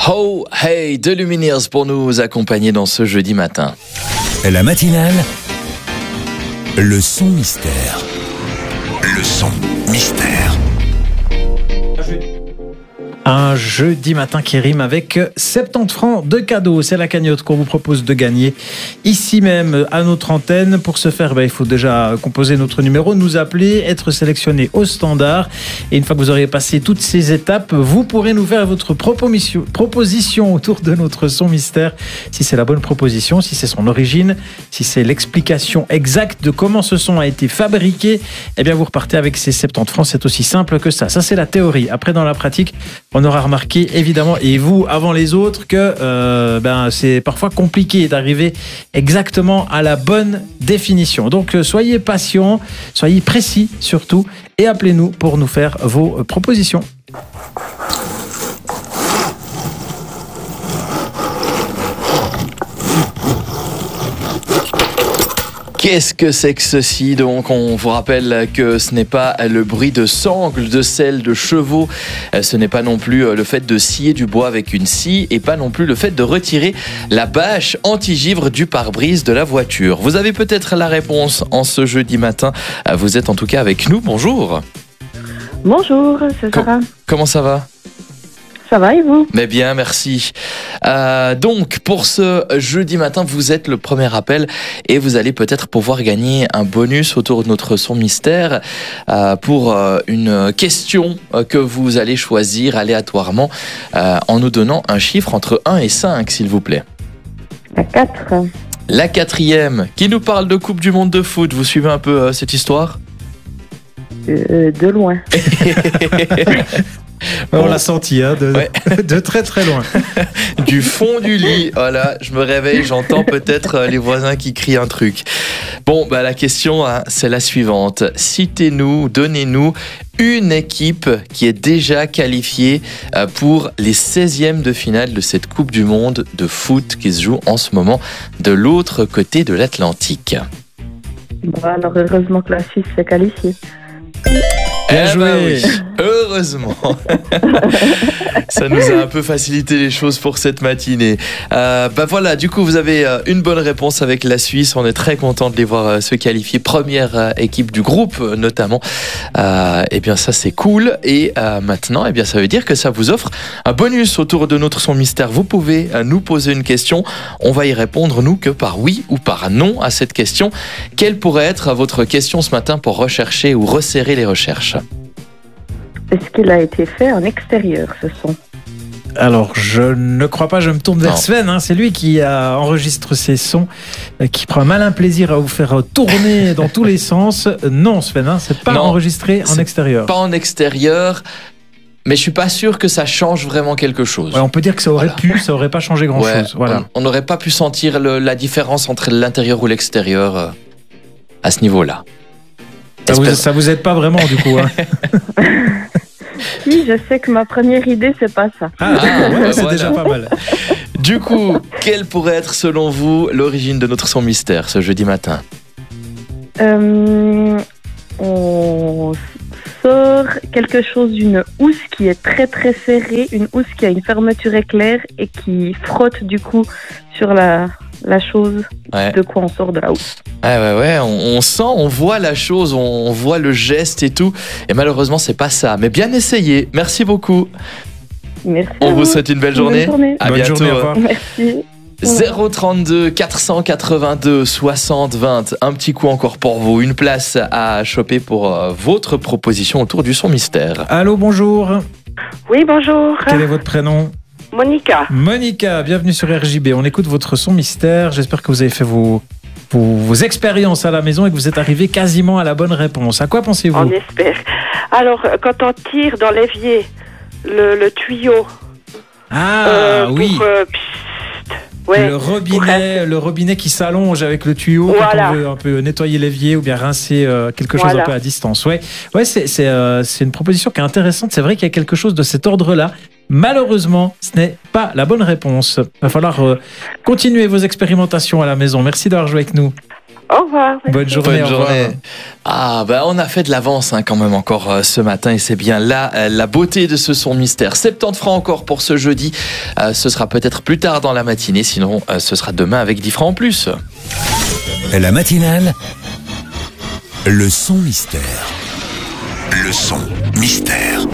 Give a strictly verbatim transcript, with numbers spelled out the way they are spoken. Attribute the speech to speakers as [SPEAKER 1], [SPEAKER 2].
[SPEAKER 1] Ho Hey de Lumineers pour nous accompagner dans ce jeudi matin.
[SPEAKER 2] La matinale, le son mystère. Le son mystère.
[SPEAKER 3] Un jeudi matin qui rime avec soixante-dix francs de cadeaux. C'est la cagnotte qu'on vous propose de gagner ici même à notre antenne. Pour ce faire, ben, il faut déjà composer notre numéro, nous appeler, être sélectionné au standard. Et une fois que vous aurez passé toutes ces étapes, vous pourrez nous faire votre proposition autour de notre son mystère. Si c'est la bonne proposition, si c'est son origine, si c'est l'explication exacte de comment ce son a été fabriqué, eh bien vous repartez avec ces soixante-dix francs. C'est aussi simple que ça. Ça, c'est la théorie. Après, dans la pratique, on aura remarqué, évidemment, et vous, avant les autres, que euh, ben, c'est parfois compliqué d'arriver exactement à la bonne définition. Donc, soyez patients, soyez précis surtout, et appelez-nous pour nous faire vos propositions.
[SPEAKER 1] Qu'est-ce que c'est que ceci donc? On vous rappelle que ce n'est pas le bruit de sangles, de selles, de chevaux. Ce n'est pas non plus le fait de scier du bois avec une scie et pas non plus le fait de retirer la bâche anti-givre du pare-brise de la voiture. Vous avez peut-être la réponse en ce jeudi matin. Vous êtes en tout cas avec nous. Bonjour.
[SPEAKER 4] Bonjour, c'est Sarah.
[SPEAKER 1] Com- comment ça va?
[SPEAKER 4] Ça va et vous?
[SPEAKER 1] Mais bien, merci. Euh, donc, pour ce jeudi matin, vous êtes le premier appel et vous allez peut-être pouvoir gagner un bonus autour de notre son mystère euh, pour euh, une question euh, que vous allez choisir aléatoirement euh, en nous donnant un chiffre entre un et cinq, s'il vous plaît.
[SPEAKER 4] La quatre.
[SPEAKER 1] La quatrième, qui nous parle de Coupe du Monde de foot. Vous suivez un peu euh, cette histoire?
[SPEAKER 4] euh, De loin.
[SPEAKER 3] On bon. l'a senti, hein, de, ouais. de très très loin.
[SPEAKER 1] Du fond du lit, voilà, je me réveille, j'entends peut-être les voisins qui crient un truc. Bon, bah, la question, hein, c'est la suivante. Citez-nous, donnez-nous une équipe qui est déjà qualifiée pour les seizièmes de finale de cette Coupe du Monde de foot qui se joue en ce moment de l'autre côté de l'Atlantique.
[SPEAKER 4] Bon, alors heureusement que la Suisse s'est qualifiée.
[SPEAKER 1] Bien joué. Ben oui, heureusement. Ça nous a un peu facilité les choses pour cette matinée. Euh, ben voilà, du coup, vous avez une bonne réponse avec la Suisse. On est très content de les voir se qualifier. Première équipe du groupe, notamment. Euh, et bien, ça, c'est cool. Et euh, maintenant, eh bien, ça veut dire que ça vous offre un bonus autour de notre son mystère. Vous pouvez nous poser une question. On va y répondre, nous, que par oui ou par non à cette question. Quelle pourrait être votre question ce matin pour rechercher ou resserrer les recherches?
[SPEAKER 4] Est-ce qu'il a été fait en extérieur, ce son?
[SPEAKER 3] Alors, je ne crois pas, je me tourne vers non. Sven, hein, c'est lui qui a enregistré ces sons, euh, qui prend un malin plaisir à vous faire tourner dans tous les sens. Non, Sven, hein, c'est pas non, enregistré en extérieur.
[SPEAKER 1] Pas en extérieur, mais je suis pas sûr que ça change vraiment quelque chose.
[SPEAKER 3] Ouais, on peut dire que ça aurait voilà. pu, ça aurait pas changé grand-chose.
[SPEAKER 1] Ouais,
[SPEAKER 3] voilà.
[SPEAKER 1] On n'aurait pas pu sentir le, la différence entre l'intérieur ou l'extérieur euh, à ce niveau-là.
[SPEAKER 3] Ça vous, ça vous aide pas vraiment du coup, hein.
[SPEAKER 4] Si, je sais que ma première idée, c'est pas ça.
[SPEAKER 3] Ah, ah ouais, c'est voilà. déjà pas mal.
[SPEAKER 1] Du coup, quelle pourrait être selon vous l'origine de notre son mystère ce jeudi matin?
[SPEAKER 4] euh, On sort quelque chose d'une housse qui est très très serrée, une housse qui a une fermeture éclair et qui frotte du coup sur la... la chose, ouais. De quoi on sort de la housse.
[SPEAKER 1] Ouais, ouais, ouais, on, on sent, on voit la chose, on, on voit le geste et tout. Et malheureusement, c'est pas ça. Mais bien essayé. Merci beaucoup.
[SPEAKER 4] Merci.
[SPEAKER 1] On vous. vous souhaite une belle journée.
[SPEAKER 4] Bonne journée.
[SPEAKER 1] À
[SPEAKER 3] Bonne
[SPEAKER 1] bientôt.
[SPEAKER 3] Journée, au revoir.
[SPEAKER 4] Merci.
[SPEAKER 1] zéro trente-deux quatre cent quatre-vingt-deux soixante vingt. Un petit coup encore pour vous. Une place à choper pour euh, votre proposition autour du son mystère.
[SPEAKER 3] Allô, bonjour.
[SPEAKER 5] Oui, bonjour.
[SPEAKER 3] Quel est votre prénom?
[SPEAKER 5] Monica.
[SPEAKER 3] Monica, bienvenue sur R J B. On écoute votre son mystère. J'espère que vous avez fait vos, vos, vos expériences à la maison et que vous êtes arrivé quasiment à la bonne réponse. À quoi pensez-vous?
[SPEAKER 5] On espère. Alors, quand on tire dans l'évier, le, le tuyau.
[SPEAKER 3] Ah,
[SPEAKER 5] euh,
[SPEAKER 3] oui.
[SPEAKER 5] Pour, euh, pssst, ouais,
[SPEAKER 3] le robinet, le robinet qui s'allonge avec le tuyau
[SPEAKER 5] voilà.
[SPEAKER 3] Quand on veut un peu nettoyer l'évier ou bien rincer euh, quelque chose voilà. un peu à distance. Ouais, ouais, c'est c'est, euh, c'est une proposition qui est intéressante. C'est vrai qu'il y a quelque chose de cet ordre-là. Malheureusement, ce n'est pas la bonne réponse. Il va falloir euh, continuer vos expérimentations à la maison. Merci d'avoir joué avec nous.
[SPEAKER 5] Au revoir. Merci.
[SPEAKER 3] Bonne journée.
[SPEAKER 1] Bonne
[SPEAKER 3] au revoir.
[SPEAKER 1] journée. Ah, bah on a fait de l'avance hein, quand même encore euh, ce matin et c'est bien là euh, la beauté de ce son mystère. soixante-dix francs encore pour ce jeudi. Euh, ce sera peut-être plus tard dans la matinée, sinon euh, ce sera demain avec dix francs en plus.
[SPEAKER 2] La matinale, le son mystère. Le son mystère.